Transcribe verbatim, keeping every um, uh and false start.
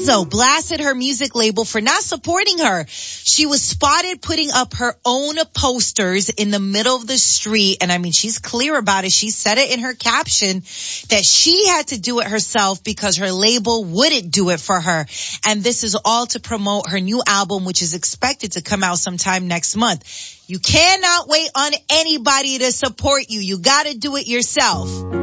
Lizzo blasted her music label for not supporting her. She was spotted putting up her own posters in the middle of the street. And I mean, she's clear about it. She said it in her caption that she had to do it herself because her label wouldn't do it for her. And this is all to promote her new album, which is expected to come out sometime next month. You cannot wait on anybody to support you. You gotta do it yourself.